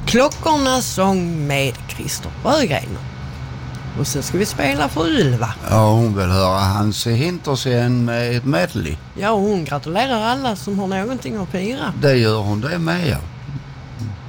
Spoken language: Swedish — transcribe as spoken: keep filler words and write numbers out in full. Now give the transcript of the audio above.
Klockornas sång med Christer Sjögren. Och sen ska vi spela för Ylva. Ja, hon vill höra Hans Hintersen med ett medley. Ja, hon gratulerar alla som har någonting att fira. Det gör hon det med, ja.